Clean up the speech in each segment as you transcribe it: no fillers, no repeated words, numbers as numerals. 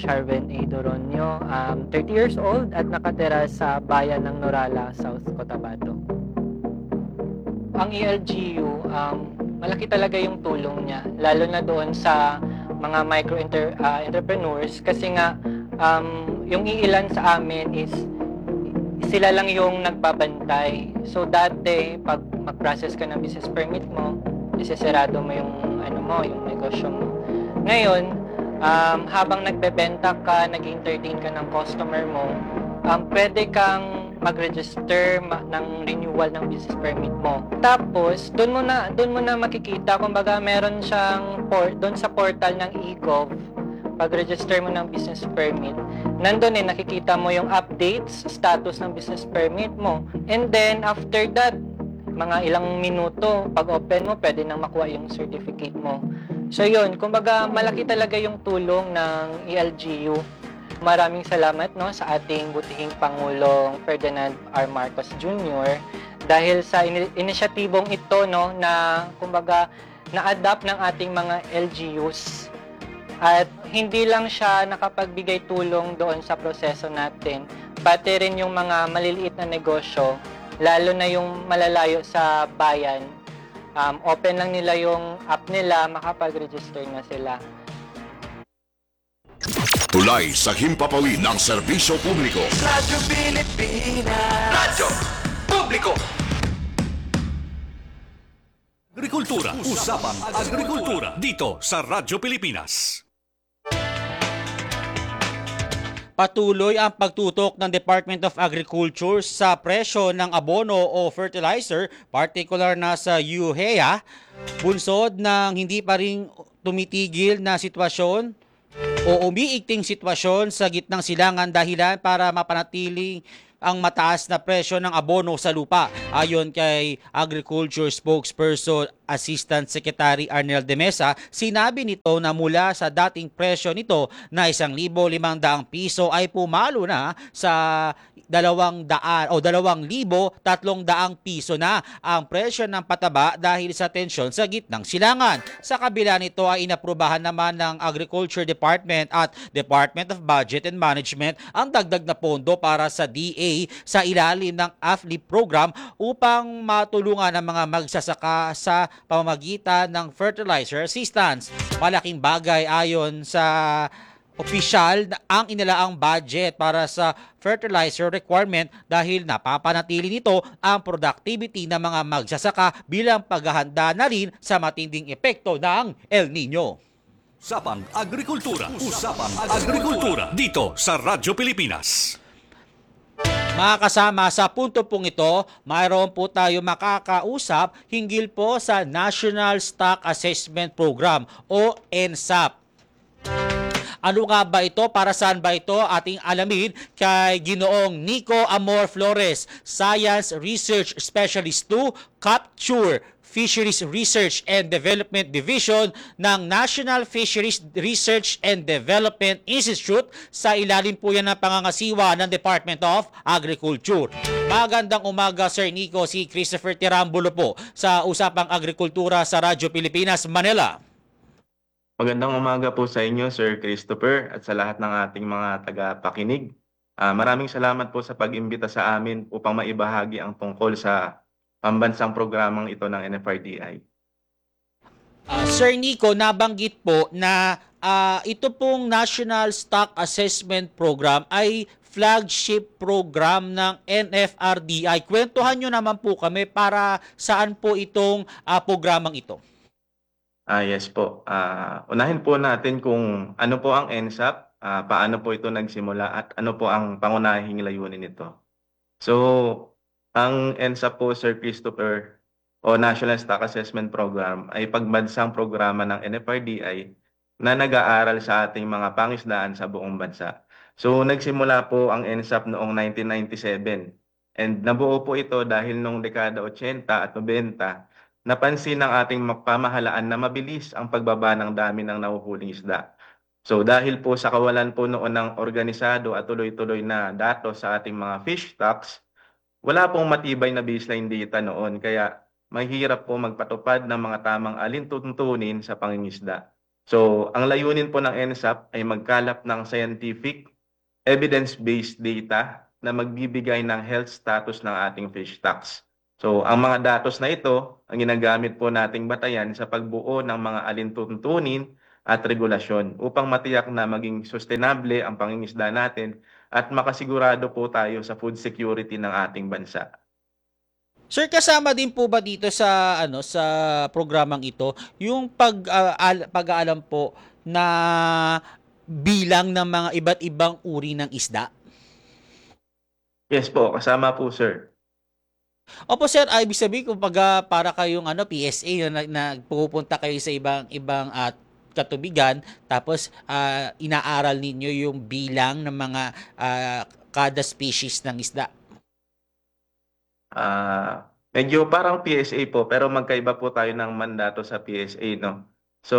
Sharven A. Doronio, 30 years old at nakatira sa bayan ng Norala, South Cotabato. Ang ELGU, malaki talaga yung tulong niya, lalo na doon sa mga entrepreneurs kasi nga yung iilan sa amin is sila lang yung nagbabantay. So dati, pag mag-process ka ng business permit mo, isesarado mo yung yung negosyo mo. Ngayon, habang nagbebenta ka, nag-entertain ka ng customer mo, pwede kang mag-register ng renewal ng business permit mo. Tapos, doon mo na makikita, kumbaga meron siyang doon sa portal ng eGov, pag-register mo ng business permit, nandun nakikita mo yung updates, status ng business permit mo. And then, after that, mga ilang minuto, pag open mo, pwede nang makuha yung certificate mo. So yun, kumbaga malaki talaga yung tulong ng ELGU. Maraming salamat sa ating butihing Pangulong Ferdinand R. Marcos Jr. dahil sa inisyatibong ito na kumbaga na-adapt ng ating mga LGUs. At hindi lang siya nakapagbigay tulong doon sa proseso natin, pati rin yung mga maliliit na negosyo, lalo na yung malalayo sa bayan. Open lang nila yung app nila, makapag-register na sila. Tulay sa himpapawid ng serbisyo publiko. Radyo Pilipinas. Radyo Publiko. Agrikultura, usapang agrikultura dito sa Radyo Pilipinas. Patuloy ang pagtutok ng Department of Agriculture sa presyo ng abono o fertilizer, partikular na sa urea, bunsod ng hindi pa rin tumitigil na sitwasyon o umiigting sitwasyon sa gitnang silangan dahilan para mapanatiling ang mataas na presyo ng abono sa lupa. Ayon kay Agriculture Spokesperson Assistant Secretary Arnel de Mesa, sinabi nito na mula sa dating presyo nito na 1,500 piso ay pumalo na sa 200 o 2,300 piso na ang presyo ng pataba dahil sa tensyon sa gitnang silangan. Sa kabila nito ay inaprubahan naman ng Agriculture Department at Department of Budget and Management ang dagdag na pondo para sa DA sa ilalim ng AFLIP program upang matulungan ang mga magsasaka sa pamamagitan ng fertilizer assistance. Malaking bagay ayon sa opisyal na ang inalaang budget para sa fertilizer requirement dahil napapanatili nito ang productivity ng mga magsasaka bilang paghahanda na rin sa matinding epekto ng El Nino. Usapang agrikultura, usapang agrikultura dito sa Radyo Pilipinas. Mga kasama, sa punto pong ito, mayroon po tayo makakausap hinggil po sa National Stock Assessment Program o NSAP. Ano nga ba ito? Para saan ba ito? Ating alamin kay Ginoong Nico Amor Flores, Science Research Specialist 2, Capture Fisheries Research and Development Division ng National Fisheries Research and Development Institute. Sa ilalim po yan ng pangangasiwa ng Department of Agriculture. Magandang umaga, Sir Nico. Si Christopher Tirambulo po sa Usapang Agrikultura sa Radyo Pilipinas, Manila. Magandang umaga po sa inyo, Sir Christopher, at sa lahat ng ating mga tagapakinig. Maraming salamat po sa pag-imbita sa amin upang maibahagi ang tungkol sa pambansang programang ito ng NFRDI. Sir Nico, nabanggit po na ito pong National Stock Assessment Program ay flagship program ng NFRDI. Kwentuhan nyo naman po kami para saan po itong programang ito. Yes po. Unahin po natin kung ano po ang NSAP, paano po ito nagsimula at ano po ang pangunahing layunin nito. So, ang NSAP po, Sir Christopher, o National Stock Assessment Program ay pagbansang programa ng NFRDI na nag-aaral sa ating mga pangisdaan sa buong bansa. So, nagsimula po ang NSAP noong 1997 and nabuo po ito dahil noong dekada 80 at 90 napansin ng ating pamahalaan na mabilis ang pagbaba ng dami ng nahuhuling isda. So dahil po sa kawalan po noon ng organisado at tuloy-tuloy na datos sa ating mga fish stocks, wala pong matibay na baseline data noon kaya mahirap po magpatupad ng mga tamang alintuntunin sa pangingisda. So, ang layunin po ng NSAP ay magkalap ng scientific, evidence-based data na magbibigay ng health status ng ating fish stocks. So, ang mga datos na ito ang ginagamit po nating batayan sa pagbuo ng mga alintuntunin at regulasyon upang matiyak na maging sustainable ang pangingisda natin at makasigurado po tayo sa food security ng ating bansa. Sir, kasama din po ba dito sa sa programang ito yung pag-aalam po na bilang ng mga iba't ibang uri ng isda? Yes po, kasama po sir. Opo sir, ibig sabihin kung para kayong PSA na pupunta kayo sa ibang at katubigan tapos inaaral ninyo yung bilang ng mga kada species ng isda. Medyo parang PSA po, pero magkaiba po tayo ng mandato sa PSA, no? So,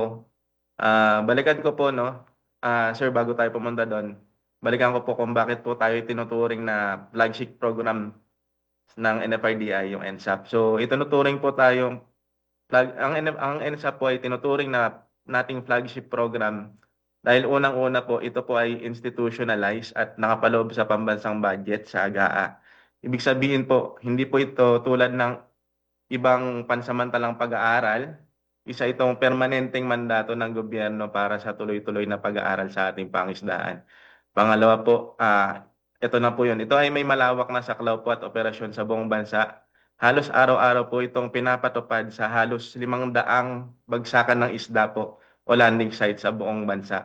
balikan ko po, no? Sir, bago tayo pumunta doon, balikan ko po kung bakit po tayo tinuturing na flagship program ng NFRDI, yung NSAP. So, itinuturing po tayong, ang NSAP po ay tinuturing na nating flagship program dahil unang-una po, ito po ay institutionalized at nakapaloob sa pambansang budget sa AGAA. Ibig sabihin po, hindi po ito tulad ng ibang pansamantalang pag-aaral. Isa itong permanenteng mandato ng gobyerno para sa tuloy-tuloy na pag-aaral sa ating pangisdaan. Pangalawa po, ito na po yun. Ito ay may malawak na saklaw po at operasyon sa buong bansa. Halos araw-araw po itong pinapatupad sa halos 500 bagsakan ng isda po o landing site sa buong bansa.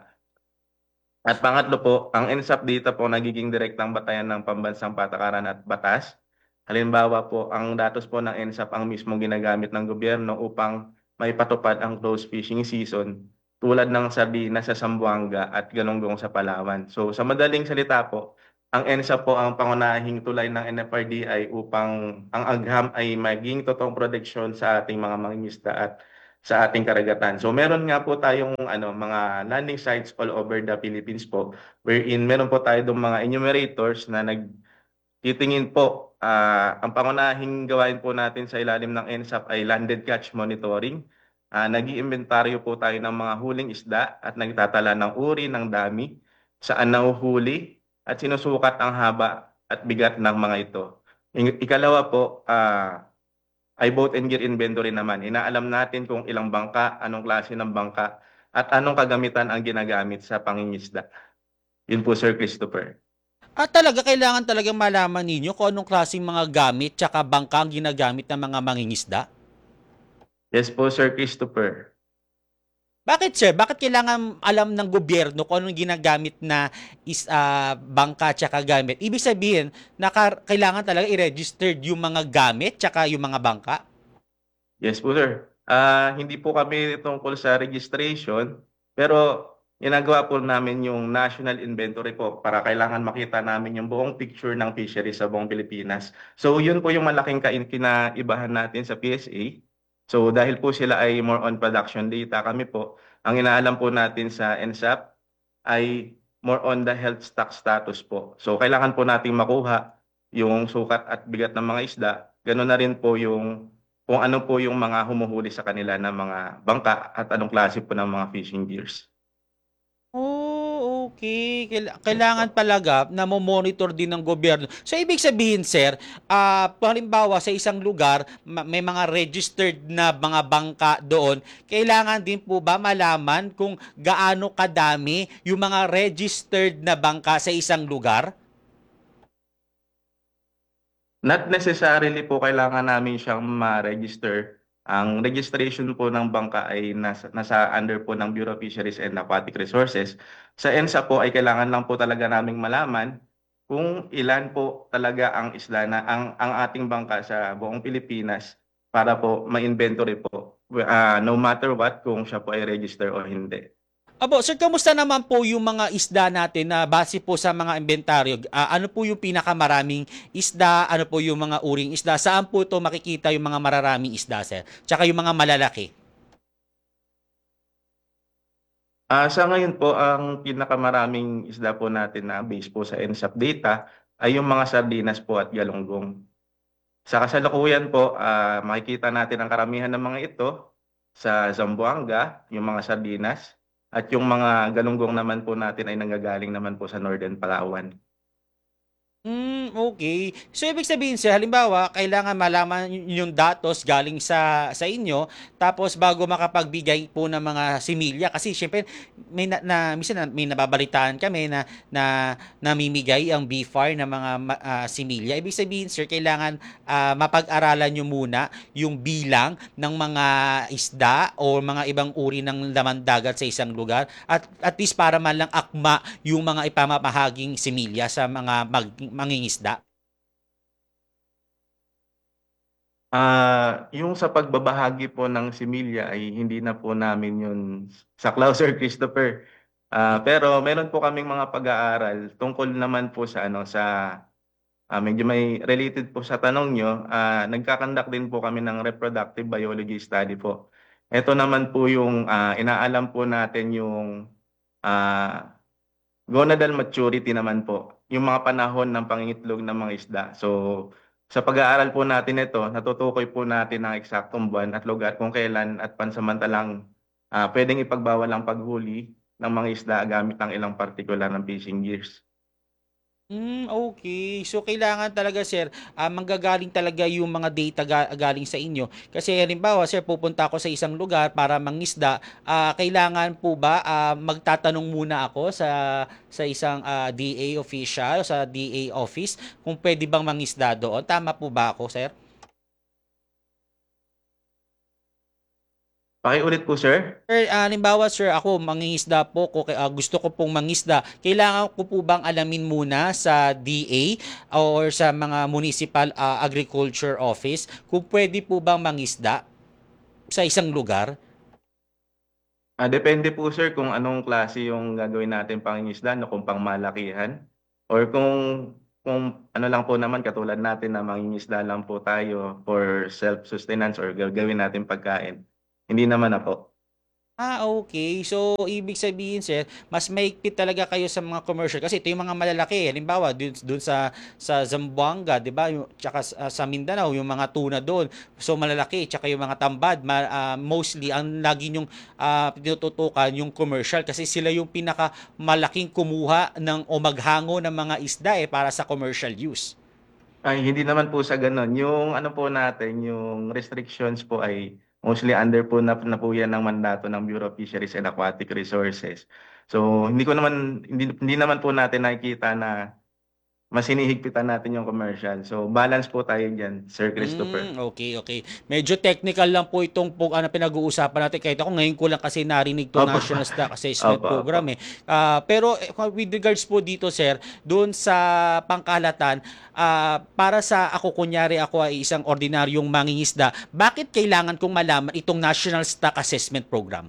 At pangatlo po, ang NSAP dito po nagiging direktang batayan ng pambansang patakaran at batas. Halimbawa po, ang datos po ng NSAP ang mismong ginagamit ng gobyerno upang may patupad ang close fishing season tulad ng sardinas sa Zamboanga at galunggong sa Palawan. So sa madaling salita po, ang NSAP po ang pangunahing tulay ng NFRDI upang ang agham ay maging totoong proteksyon sa ating mga mangingisda at sa ating karagatan. So meron nga po tayong mga landing sites all over the Philippines po wherein meron po tayo dong mga enumerators na nagtitingin po. Ang pangunahing gawain po natin sa ilalim ng NSAP ay landed catch monitoring. Nag-iimbentaryo po tayo ng mga huling isda at nagtatala ng uri ng dami, saan nahuhuli at sinusukat ang haba at bigat ng mga ito. Ikalawa po, ay boat and gear inventory naman. Inaalam natin kung ilang bangka, anong klase ng bangka, at anong kagamitan ang ginagamit sa pangingisda. Yun po, Sir Christopher. At kailangan talagang malaman ninyo kung anong klaseng mga gamit tsaka bangka ang ginagamit ng mga mangingisda? Yes po, Sir Christopher. Bakit sir? Bakit kailangan alam ng gobyerno kung anong ginagamit na bangka tsaka gamit? Ibig sabihin na kailangan talaga i-registered yung mga gamit tsaka yung mga bangka? Yes po, sir. Hindi po kami tungkol sa registration, pero ginagawa po namin yung national inventory po para kailangan makita namin yung buong picture ng fisheries sa buong Pilipinas. So yun po yung malaking kinaibahan natin sa PSA. So dahil po sila ay more on production data, kami po, ang inaalam po natin sa NSAP ay more on the health stock status po. So kailangan po nating makuha yung sukat at bigat ng mga isda. Ganoon na rin po yung kung ano po yung mga humuhuli sa kanila na mga bangka at anong klase po ng mga fishing gears. Oh, okay. Kailangan talaga na monitor din ng gobyerno. So, ibig sabihin, sir, halimbawa sa isang lugar, may mga registered na mga bangka doon, kailangan din po ba malaman kung gaano kadami yung mga registered na bangka sa isang lugar? Not necessarily po kailangan namin siyang ma-register. Ang registration po ng bangka ay nasa under po ng Bureau of Fisheries and Aquatic Resources. Sa ENSA po ay kailangan lang po talaga naming malaman kung ilan po talaga ang isla na ang ating bangka sa buong Pilipinas para po ma-inventory po no matter what kung siya po ay register o hindi. Abo, sir, kamusta naman po yung mga isda natin na base po sa mga inventaryo? Ano po yung pinakamaraming isda? Ano po yung mga uring isda? Saan po ito makikita yung mga mararaming isda, sir? Tsaka yung mga malalaki? Sa ngayon po, ang pinakamaraming isda po natin na base po sa NSAP data ay yung mga sardinas po at galunggong. Sa kasalukuyan po, makikita natin ang karamihan ng mga ito sa Zamboanga, yung mga sardinas, at yung mga galunggong naman po natin ay nanggagaling naman po sa Northern Palawan. Okay. So ibig sabihin sir, halimbawa, kailangan malaman yung datos galing sa inyo tapos bago makapagbigay po ng mga similya kasi syempre may minsan may nababalitaan kami na namimigay ang BFAR ng mga similya. Ibig sabihin sir, kailangan mapag-aralan nyo muna yung bilang ng mga isda o mga ibang uri ng laman dagat sa isang lugar at least para man lang akma yung mga ipamamahaging similya sa mga mangingisda. Yung sa pagbabahagi po ng similya ay hindi na po namin yun saklaw, Sir Christopher. Pero meron po kaming mga pag-aaral tungkol naman po sa medyo may related po sa tanong nyo. Nagkakandak din po kami ng reproductive biology study po. Ito naman po yung inaalam po natin yung ah, gonadal maturity naman po, yung mga panahon ng pangingitlog ng mga isda. So, sa pag-aaral po natin ito, natutukoy po natin ang eksaktong buwan at lugar kung kailan at pansamantalang pwedeng ipagbawal ang paghuli ng mga isda gamit ang ilang partikular ng fishing gears. Okay. So kailangan talaga sir, manggagaling talaga yung mga data galing sa inyo. Kasi halimbawa sir, pupunta ako sa isang lugar para mangisda, kailangan po ba magtatanong muna ako sa isang DA official, sa DA office kung pwede bang mangisda doon? Tama po ba ako, sir? Pakiulit po, sir. Sir, halimbawa sir, ako mangingisda po, gusto ko pong mangisda. Kailangan ko po bang alamin muna sa DA or sa mga municipal agriculture office kung pwede po bang mangisda sa isang lugar? Depende po, sir, kung anong klase yung gagawin natin pangingisda, no, kung pangmalakihan or kung ano lang po naman katulad natin na mangingisda lang po tayo for self-sustenance or gagawin natin pagkain. Hindi naman na po. Okay. So, ibig sabihin, sir, mas maigpit talaga kayo sa mga commercial. Kasi ito yung mga malalaki. Halimbawa, dun sa Zamboanga, di ba? Tsaka sa Mindanao, yung mga tuna doon. So, malalaki. Tsaka yung mga tambad. Mostly, ang lagi yung tinututukan yung commercial. Kasi sila yung pinakamalaking kumuha o maghango ng mga isda para sa commercial use. Ay, hindi naman po sa ganun. Yung ano po natin, yung restrictions po ay mostly under po yan ng mandato ng Bureau of Fisheries and Aquatic Resources. So, hindi naman po natin nakikita na mas hinihigpitan natin yung commercial. So, balance po tayo diyan, Sir Christopher. Okay. Medyo technical lang po itong pinag-uusapan natin. Kahit ako ngayon ko lang kasi narinig to Opo. National Stock Assessment Opo, Program opo. Pero with regards po dito sir, doon sa pangkalahatan, para sa ako kunyari ako ay isang ordinaryong mangingisda, bakit kailangan kong malaman itong National Stock Assessment Program?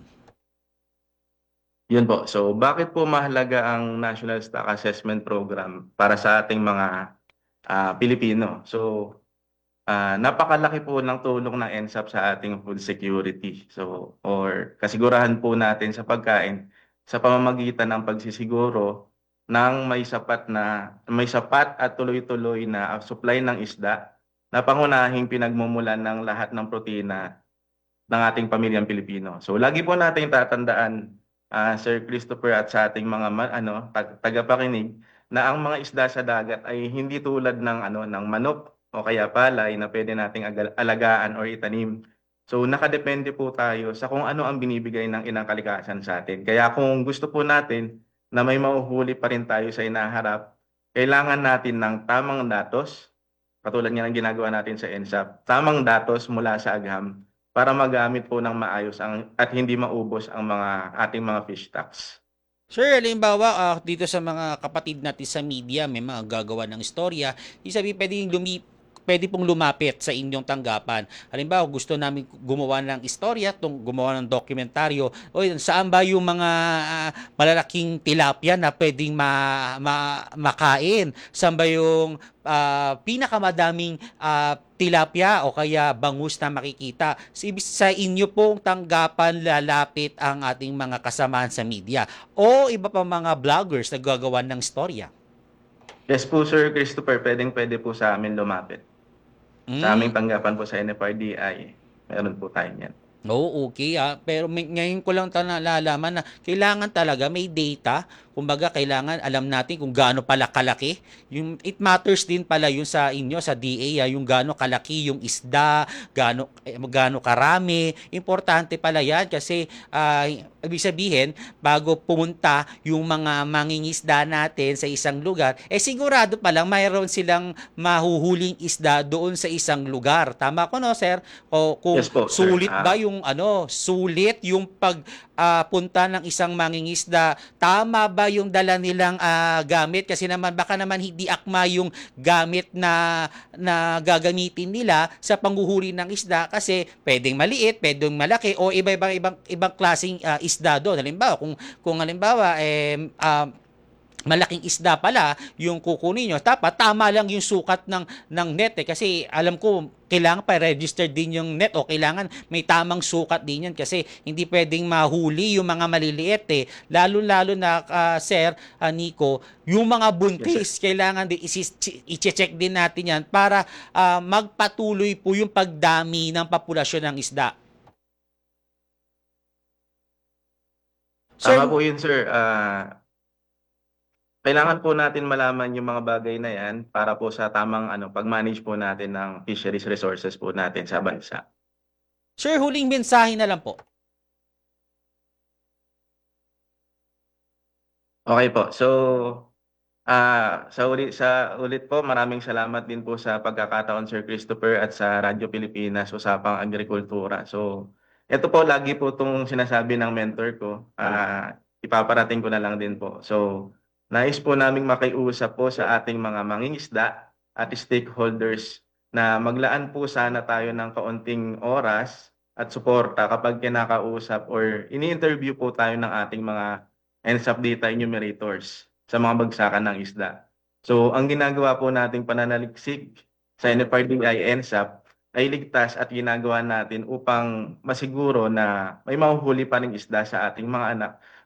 Yun po. So, bakit po mahalaga ang National Stock Assessment Program para sa ating mga Pilipino? So, napakalaki po ng tulong ng NSAP sa ating food security. So, or kasigurahan po natin sa pagkain sa pamamagitan ng pagsisiguro ng may sapat at tuloy-tuloy na supply ng isda na pangunahing pinagmumulan ng lahat ng protina ng ating pamilyang Pilipino. So, lagi po natin tatandaan, Sir Christopher, at sa ating mga tagapakinig na ang mga isda sa dagat ay hindi tulad ng manok o kaya palay na pwede nating alagaan or itanim. So nakadepende po tayo sa kung ano ang binibigay ng inang kalikasan sa atin. Kaya kung gusto po natin na may mahuhuli pa rin tayo sa inaharap, kailangan natin ng tamang datos, katulad nga ng ginagawa natin sa NSAP, tamang datos mula sa agham para magamit po ng maayos at hindi maubos ang ating mga fish stocks. Sir, halimbawa, dito sa mga kapatid natin sa media, may mga gagawa ng istorya, sabi pwede pong lumapit sa inyong tanggapan. Halimbawa, gusto namin gumawa ng istorya, gumawa ng dokumentaryo, o saan ba yung mga malalaking tilapia na pwedeng makain? Saan ba yung pinakamadaming tilapia o kaya bangus na makikita? Sa inyo pong tanggapan lalapit ang ating mga kasamaan sa media o iba pa mga vloggers na gagawa ng istorya? Yes po, Sir Christopher, pwede po sa amin lumapit. Sa aming tanggapan po sa NFRDI, meron po tayo yan. Oo, okay, pero ngayon ko lang nalalaman na kailangan talaga may data. Kumbaga kailangan alam natin kung gaano pala kalaki. It matters din pala yun sa inyo, sa DA, yung gaano kalaki yung isda, gaano karami. Importante pala yan kasi ibig sabihin, bago pumunta yung mga mangingisda natin sa isang lugar, sigurado palang mayroon silang mahuhuling isda doon sa isang lugar. Tama ko no, sir? O kung Yes po, sir. sulit ba yung sulit yung punta ng isang mangingisda, tama ba yung dala nilang gamit? Kasi naman baka naman hindi akma yung gamit na gagamitin nila sa panghuhuli ng isda kasi pwedeng maliit, pwedeng malaki o ibang klaseng isda doon. Halimbawa, kung halimbawa malaking isda pala yung kukunin nyo. Tama lang yung sukat ng net kasi alam ko kailangan pa register din yung net o kailangan may tamang sukat din yan kasi hindi pwedeng mahuli yung mga maliliit Lalo-lalo na Sir Nico, yung mga buntis, kailangan din i-check din natin yan para magpatuloy po yung pagdami ng populasyon ng isda. Tama po yun, sir. Kailangan po natin malaman yung mga bagay na yan para po sa tamang pag-manage po natin ng fisheries resources po natin sa bansa. Sir, huling mensahe na lang po. Okay po. So, sa ulit po, maraming salamat din po sa pagkakataon, Sir Christopher, at sa Radyo Pilipinas, Usapang Agrikultura. So, ito po, lagi po itong sinasabi ng mentor ko. Ipaparating ko na lang din po. So, nais po naming makiusap po sa ating mga mangingisda at stakeholders na maglaan po sana tayo ng kaunting oras at suporta kapag kinakausap or ini-interview po tayo ng ating mga NSAP data enumerators sa mga bagsakan ng isda. So, ang ginagawa po nating pananaliksik sa NFRDI NSAP ay ligtas at ginagawa natin upang masiguro na may mahuhuli pa ring isda sa ating mga anak